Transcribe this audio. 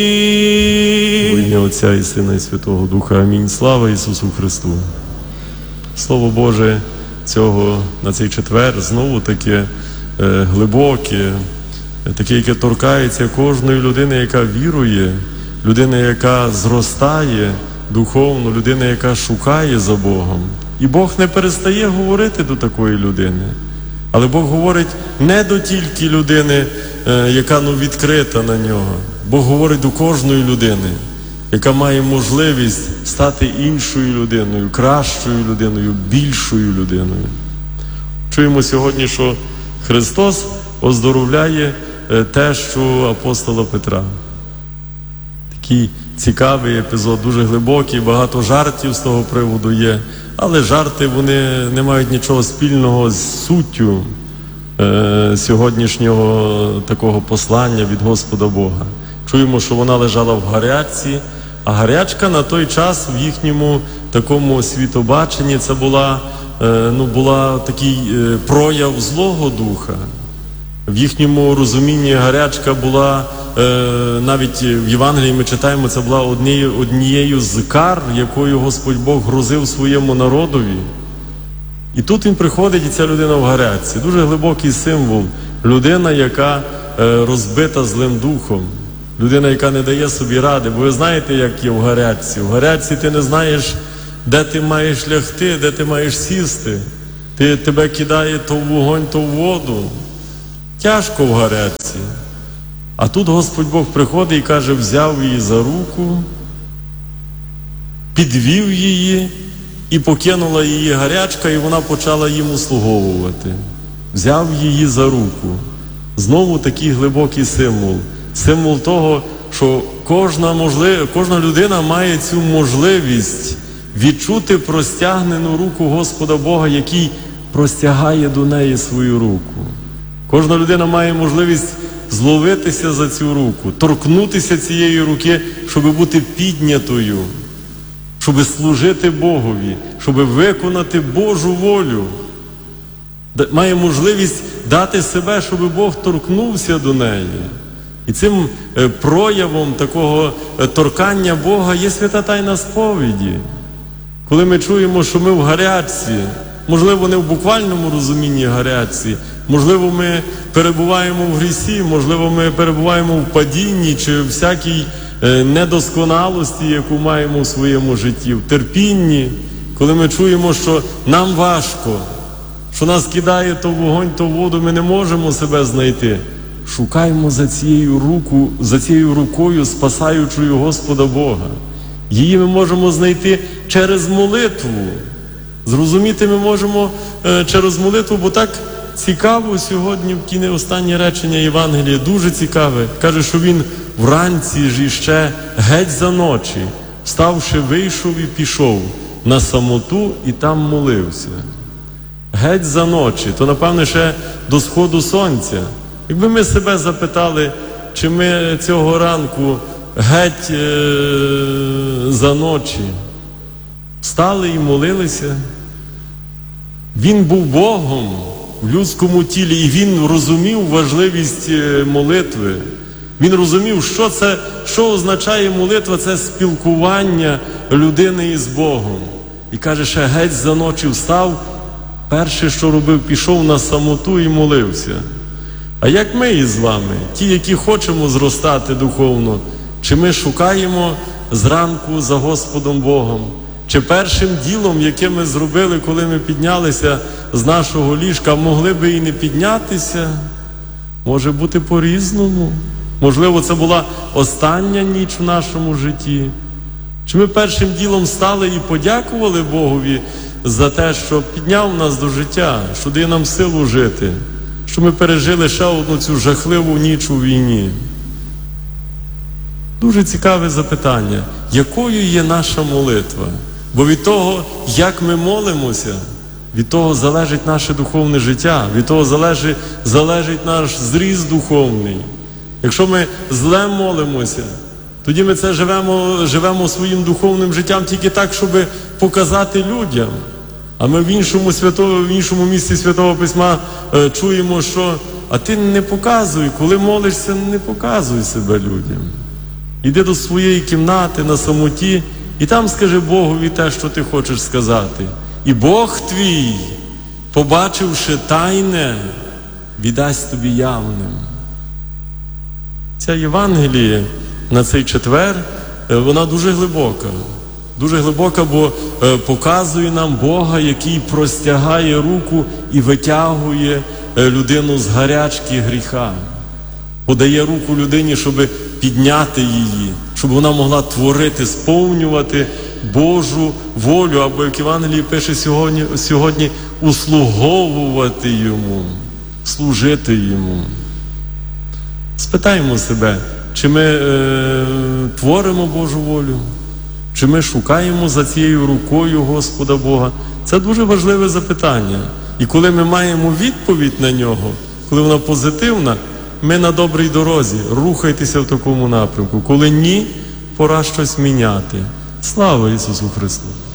Во ім'я Отця і Сина і Святого Духа. Амінь. Слава Ісусу Христу. Слово Боже на цей четвер знову таке глибоке, таке, яке торкається кожної людини, яка вірує, людина, яка зростає духовно, людина, яка шукає за Богом. І Бог не перестає говорити до такої людини. Але Бог говорить не до тільки людини, яка відкрита на нього. Бог говорить до кожної людини, яка має можливість стати іншою людиною, кращою людиною, більшою людиною. Чуємо сьогодні, що Христос оздоровляє тещу апостола Петра. Такий цікавий епізод, дуже глибокий, багато жартів з того приводу є. Але жарти, вони не мають нічого спільного з суттю сьогоднішнього такого послання від Господа Бога. Чуємо, що вона лежала в гарячці, а гарячка на той час в їхньому такому світобаченні це була такий прояв Злого Духа. В їхньому розумінні гарячка була, навіть в Євангелії ми читаємо, це була однією з кар, якою Господь Бог грозив своєму народові. І тут він приходить, і ця людина в гарячці. Дуже глибокий символ. Людина, яка розбита злим духом. Людина, яка не дає собі ради. Бо ви знаєте, як є в гарячці. В гарячці ти не знаєш, де ти маєш лягти, де ти маєш сісти. Тебе кидає то в вогонь, то в воду. Тяжко в гарячці. А тут Господь Бог приходить і каже, взяв її за руку, підвів її і покинула її гарячка, і вона почала їм услуговувати. Взяв її за руку. Знову такий глибокий символ. Символ того, що кожна людина має цю можливість відчути простягнену руку Господа Бога, який простягає до неї свою руку. Кожна людина має можливість зловитися за цю руку, торкнутися цієї руки, щоб бути піднятою, щоб служити Богові, щоб виконати Божу волю. Має можливість дати себе, щоб Бог торкнувся до неї. І цим проявом такого торкання Бога є свята тайна сповіді. Коли ми чуємо, що ми в гарячці, можливо, не в буквальному розумінні гарячці, можливо, ми перебуваємо в грісі, можливо, ми перебуваємо в падінні чи в всякій недосконалості, яку маємо в своєму житті, в терпінні, коли ми чуємо, що нам важко, що нас кидає то в вогонь, то в воду, ми не можемо себе знайти. Шукаємо за цією рукою, спасаючою Господа Бога. Її ми можемо знайти через молитву. Зрозуміти ми можемо через молитву, бо так цікаво сьогодні в кінці останнє речення Євангелія, дуже цікаве. Каже, що він вранці ж іще геть за ночі, вставши, вийшов і пішов на самоту і там молився. Геть за ночі, то напевне ще до сходу сонця. Якби ми себе запитали, чи ми цього ранку геть за ночі встали і молилися. Він був Богом в людському тілі, і він розумів важливість молитви. Він розумів, що означає молитва, це спілкування людини із Богом. І каже, ще геть за ночі встав, перше, що робив, пішов на самоту і молився. А як ми із вами, ті, які хочемо зростати духовно, чи ми шукаємо зранку за Господом Богом? Чи першим ділом, яке ми зробили, коли ми піднялися з нашого ліжка, могли би і не піднятися? Може бути по-різному. Можливо, це була остання ніч в нашому житті. Чи ми першим ділом стали і подякували Богові за те, що підняв нас до життя, що дає нам силу жити, що ми пережили ще одну цю жахливу ніч у війні? Дуже цікаве запитання. Якою є наша молитва? Бо від того, як ми молимося, від того залежить наше духовне життя, від того залежить наш зріст духовний. Якщо ми зле молимося, тоді ми це живемо своїм духовним життям тільки так, щоб показати людям. А ми в іншому місці Святого Письма чуємо, що «а ти не показуй, коли молишся, не показуй себе людям». Іди до своєї кімнати на самоті, і там скажи Богові те, що ти хочеш сказати. І Бог твій, побачивши тайне, віддасть тобі явним. Ця Євангеліє на цей четвер, вона дуже глибока. Дуже глибока, бо показує нам Бога, який простягає руку і витягує людину з гарячки гріха. Подає руку людині, щоб підняти її, щоб вона могла творити, сповнювати Божу волю, або, як Євангеліє пише сьогодні, услуговувати Йому, служити Йому. Спитаємо себе, чи ми творимо Божу волю, чи ми шукаємо за цією рукою Господа Бога. Це дуже важливе запитання. І коли ми маємо відповідь на нього, коли вона позитивна, ми на добрій дорозі, рухайтеся в такому напрямку. Коли ні, пора щось міняти. Слава Ісусу Христу!